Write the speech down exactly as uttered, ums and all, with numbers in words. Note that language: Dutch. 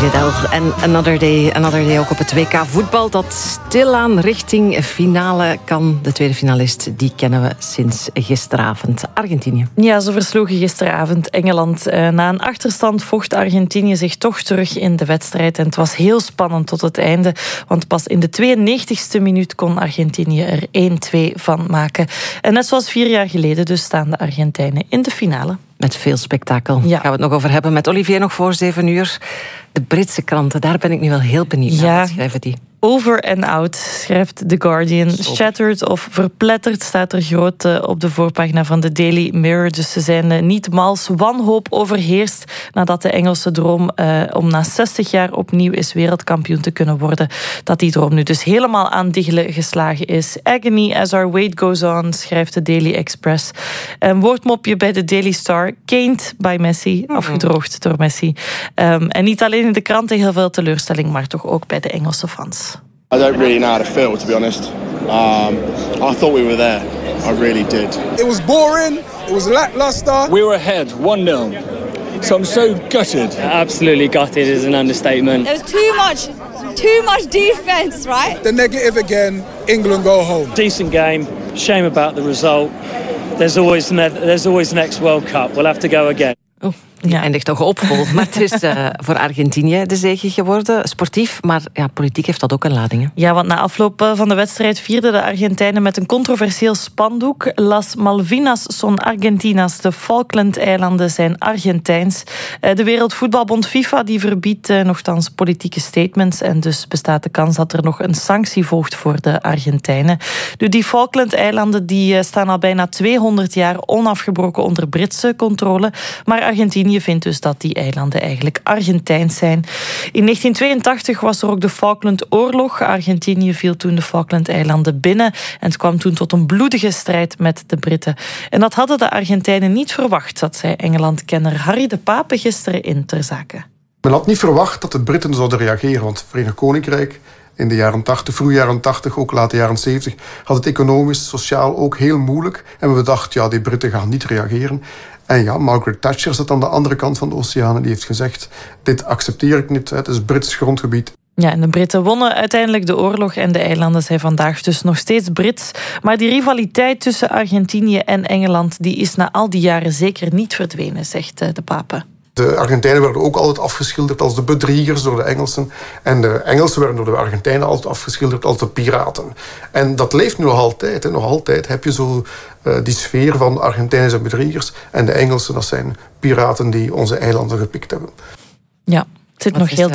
Vidal en Another Day. Another Day ook op het W K voetbal dat stilaan richting finale kan. De tweede finalist, die kennen we sinds gisteravond. Argentinië. Ja, ze versloegen gisteravond Engeland. Na een achterstand vocht Argentinië zich toch terug in de wedstrijd. En het was heel spannend tot het einde. Want pas in de tweeënnegentigste minuut kon Argentinië er één-twee van maken. En net zoals vier jaar geleden dus staan de Argentijnen in de finale. Met veel spektakel. Ja. Daar gaan we het nog over hebben met Olivier nog voor zeven uur. De Britse kranten, daar ben ik nu wel heel benieuwd naar. Ja. Wat schrijven die? Over and out, schrijft The Guardian. Shattered of verpletterd staat er groot uh, op de voorpagina van de Daily Mirror. Dus ze zijn uh, niet mals. Wanhoop overheerst nadat de Engelse droom uh, om na zestig jaar opnieuw eens wereldkampioen te kunnen worden. Dat die droom nu dus helemaal aan diggelen geslagen is. Agony as our wait goes on, schrijft de Daily Express. Een woordmopje bij de Daily Star. Caned by Messi, mm-hmm. afgedroogd door Messi. Um, en niet alleen in de kranten heel veel teleurstelling, maar toch ook bij de Engelse fans. I don't really know how to feel, to be honest. Um, I thought we were there. I really did. It was boring. It was lackluster. We were ahead, one nil. So I'm so gutted. Absolutely gutted is an understatement. There was too much, too much defence, right? The negative again. England go home. Decent game. Shame about the result. There's always, there's always the next World Cup. We'll have to go again. Oh, ja. Eindigt toch opvol. Maar het is uh, voor Argentinië de zege geworden. Sportief, maar ja, politiek heeft dat ook een lading. Hè? Ja, want na afloop van de wedstrijd vierden de Argentijnen met een controversieel spandoek. Las Malvinas son Argentinas. De Falklandeilanden zijn Argentijns. De Wereldvoetbalbond FIFA die verbiedt uh, nogthans politieke statements. En dus bestaat de kans dat er nog een sanctie volgt voor de Argentijnen. Nu, die Falklandeilanden die staan al bijna tweehonderd jaar onafgebroken onder Britse controle. Maar Argentinië vindt dus dat die eilanden eigenlijk Argentijns zijn. In negentien tweeëntachtig was er ook de Falklandoorlog. Argentinië viel toen de Falklandeilanden binnen en het kwam toen tot een bloedige strijd met de Britten. En dat hadden de Argentijnen niet verwacht, dat zei Engeland-kenner Harry de Pape gisteren in ter zake. Men had niet verwacht dat de Britten zouden reageren, want het Verenigd Koninkrijk in de jaren tachtig, vroege jaren tachtig, ook late jaren zeventig, had het economisch, sociaal ook heel moeilijk. En we dachten, ja, die Britten gaan niet reageren. En ja, Margaret Thatcher zat aan de andere kant van de oceaan en die heeft gezegd, dit accepteer ik niet, het is Brits grondgebied. Ja, en de Britten wonnen uiteindelijk de oorlog en de eilanden zijn vandaag dus nog steeds Brits. Maar die rivaliteit tussen Argentinië en Engeland, die is na al die jaren zeker niet verdwenen, zegt de Pape. De Argentijnen werden ook altijd afgeschilderd als de bedriegers door de Engelsen. En de Engelsen werden door de Argentijnen altijd afgeschilderd als de piraten. En dat leeft nu nog altijd. Hè. Nog altijd heb je zo uh, die sfeer van Argentijnen zijn bedriegers. En de Engelsen, dat zijn piraten die onze eilanden gepikt hebben. Ja, het zit nog heel